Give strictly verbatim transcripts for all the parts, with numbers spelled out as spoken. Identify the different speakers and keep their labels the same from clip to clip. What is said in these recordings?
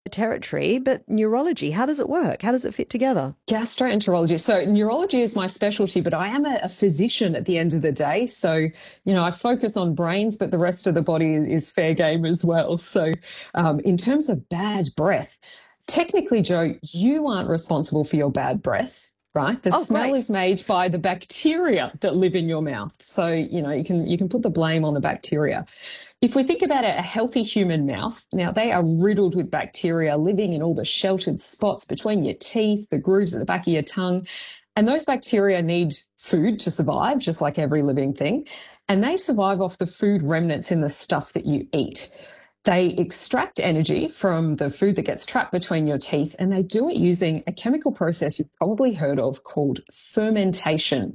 Speaker 1: Territory, but neurology, how does it work? How does it fit together?
Speaker 2: Gastroenterology. So neurology is my specialty, but I am a, a physician at the end of the day. So, you know, I focus on brains, but the rest of the body is fair game as well. So, um, in terms of bad breath, technically, Joe, you aren't responsible for your bad breath. Right. The
Speaker 1: Oh,
Speaker 2: smell
Speaker 1: great.
Speaker 2: is made by the bacteria that live in your mouth. So, you know, you can you can put the blame on the bacteria. If we think about it, a healthy human mouth, now they are riddled with bacteria living in all the sheltered spots between your teeth, the grooves at the back of your tongue. And those bacteria need food to survive, just like every living thing. And they survive off the food remnants in the stuff that you eat. They extract energy from the food that gets trapped between your teeth, and they do it using a chemical process you've probably heard of called fermentation.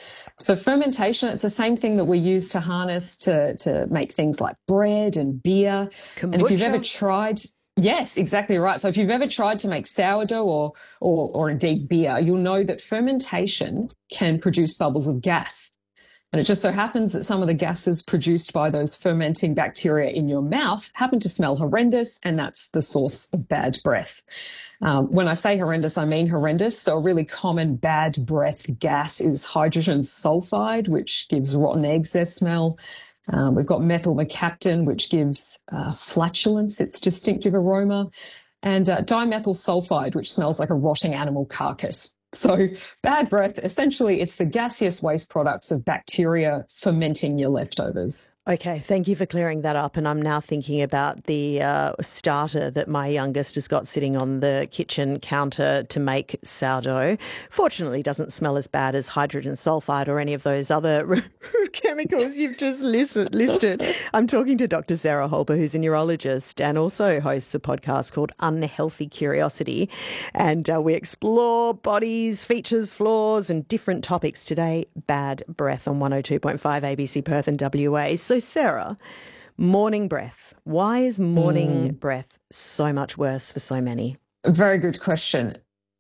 Speaker 2: So fermentation, it's the same thing that we use to harness to, to make things like bread and beer. And if you've ever
Speaker 1: Kombucha.
Speaker 2: tried, yes, exactly right. So if you've ever tried to make sourdough or, or, or indeed beer, you'll know that fermentation can produce bubbles of gas. And it just so happens that some of the gases produced by those fermenting bacteria in your mouth happen to smell horrendous, and that's the source of bad breath. Um, when I say horrendous, I mean horrendous. So a really common bad breath gas is hydrogen sulfide, which gives rotten eggs their smell. Um, we've got methyl mercaptan, which gives uh, flatulence its distinctive aroma, and uh, dimethyl sulfide, which smells like a rotting animal carcass. So bad breath, essentially, it's the gaseous waste products of bacteria fermenting your leftovers.
Speaker 1: Okay, thank you for clearing that up. And I'm now thinking about the uh, starter that my youngest has got sitting on the kitchen counter to make sourdough. Fortunately, it doesn't smell as bad as hydrogen sulfide or any of those other chemicals you've just listed. listed. I'm talking to Doctor Sarah Holber, who's a neurologist and also hosts a podcast called Unhealthy Curiosity. And uh, we explore bodies, features, flaws, and different topics today. Bad breath on one oh two point five A B C Perth and W A. So, Sarah, morning breath. Why is morning
Speaker 2: Mm,
Speaker 1: breath so much worse for so many?
Speaker 2: very good question.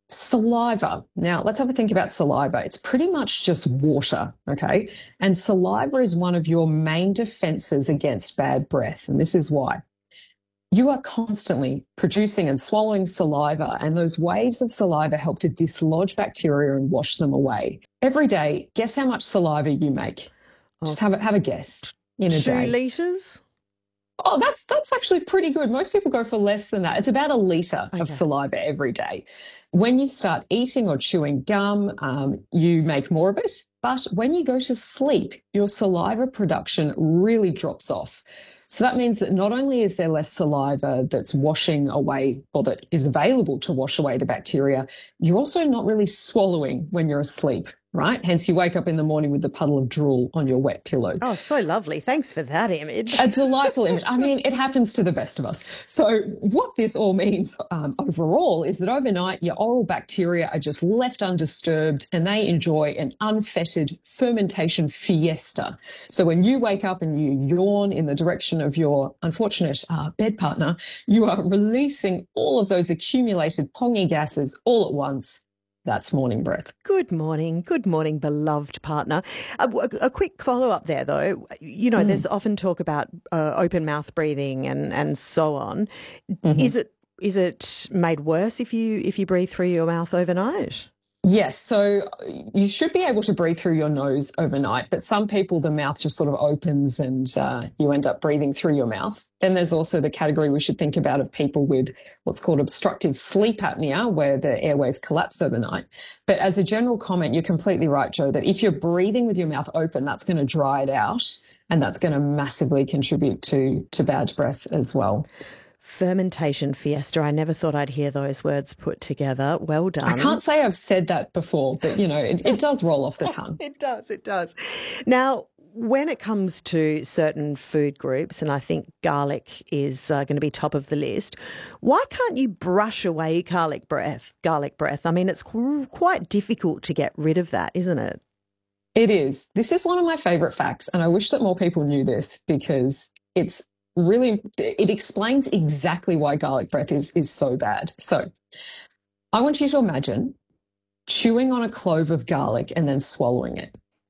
Speaker 2: Saliva. Now, let's have a think about saliva. It's pretty much just water, okay? And saliva is one of your main defenses against bad breath. And this is why. You are constantly producing and swallowing saliva, and those waves of saliva help to dislodge bacteria and wash them away. Every day, guess how much saliva you make?
Speaker 1: Oh,
Speaker 2: Just have a, have a guess in a
Speaker 1: two
Speaker 2: day.
Speaker 1: litres?
Speaker 2: Oh, that's that's actually pretty good. Most people go for less than that. It's about a litre of
Speaker 1: Okay.
Speaker 2: saliva every day. When you start eating or chewing gum, um, you make more of it. But when you go to sleep, your saliva production really drops off. So that means that not only is there less saliva that's washing away or that is available to wash away the bacteria, you're also not really swallowing when you're asleep, right? Hence, you wake up in the morning with the puddle of drool on your wet pillow.
Speaker 1: Oh, so lovely. Thanks for that image.
Speaker 2: A delightful image. I mean, it happens to the best of us. So what this all means um, overall is that overnight your oral bacteria are just left undisturbed and they enjoy an unfettered fermentation fiesta. So when you wake up and you yawn in the direction of your unfortunate uh, bed partner, you are releasing all of those accumulated pongy gases all at once. That's morning breath.
Speaker 1: Good morning. Good morning, beloved partner. A, a quick follow-up there, though. You know, there's
Speaker 2: Mm.
Speaker 1: often talk about uh, open mouth breathing and, and so on.
Speaker 2: Mhm.
Speaker 1: Is it is it made worse if you if you breathe through your mouth overnight?
Speaker 2: Yes, so you should be able to breathe through your nose overnight, but some people, the mouth just sort of opens and uh, you end up breathing through your mouth. Then there's also the category we should think about of people with what's called obstructive sleep apnea, where the airways collapse overnight. But as a general comment, you're completely right, Joe, that if you're breathing with your mouth open, that's going to dry it out and that's going to massively contribute to, to bad breath as well.
Speaker 1: Fermentation fiesta. I never thought I'd hear those words put together. Well
Speaker 2: I
Speaker 1: done.
Speaker 2: can't say I've said that before, but you know, it, it does roll off the tongue.
Speaker 1: It does, it does. Now, when it comes to certain food groups, and I think garlic is uh, going to be top of the list, why can't you brush away garlic breath? Garlic breath. I mean, it's qu- quite difficult to get rid of that, isn't it?
Speaker 2: It is. This is one of my favorite facts, and I wish that more people knew this because it's really, it explains exactly why garlic breath is, is so bad. So I want you to imagine chewing on a clove of garlic and then swallowing it.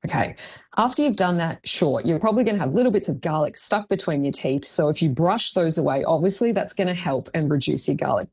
Speaker 2: Okay. After you've done that, sure, you're probably going to have little bits of garlic stuck between your teeth. So if you brush those away, obviously that's going to help and reduce your garlic